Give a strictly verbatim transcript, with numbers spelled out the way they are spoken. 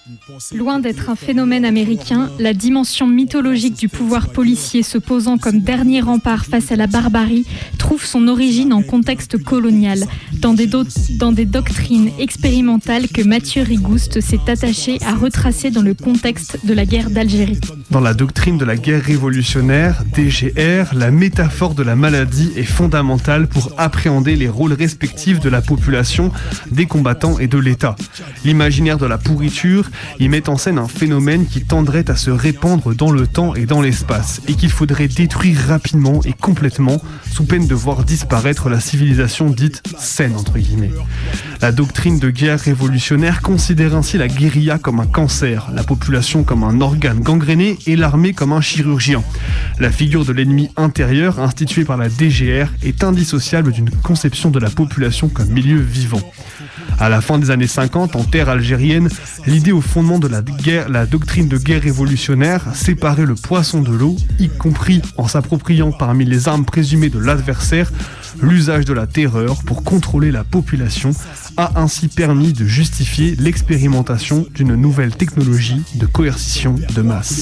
Loin d'être un phénomène américain, la dimension mythologique du pouvoir policier se posant comme dernier rempart face à la barbarie trouve son origine en contexte colonial, dans des, do- dans des doctrines expérimentales que Mathieu Rigouste s'est attaché à retracer dans le contexte de la guerre d'Algérie. Dans la doctrine de la guerre révolutionnaire, D G R, la métaphore de la maladie est fondamentale pour appréhender les rôles respectifs de la population, des combattants et de l'État. L'imaginaire de la pourriture y met en scène un phénomène qui tendrait à se répandre dans le temps et dans l'espace, et qu'il faudrait détruire rapidement et complètement, sous peine de voir disparaître la civilisation dite saine, entre guillemets. La doctrine de guerre révolutionnaire considère ainsi la guérilla comme un cancer, la population comme un organe gangréné et l'armée comme un chirurgien. La figure de l'ennemi intérieur, instituée par la D G R, est indissociable d'une conception de la population comme milieu vivant. À la fin des années cinquante, en terre algérienne, l'idée au fondement de la, guerre, la doctrine de guerre révolutionnaire, séparer le poisson de l'eau, y compris en s'appropriant parmi les armes présumées de l'adversaire, l'usage de la terreur pour contrôler la population, a ainsi permis de justifier l'expérimentation d'une nouvelle technologie de coercition de masse.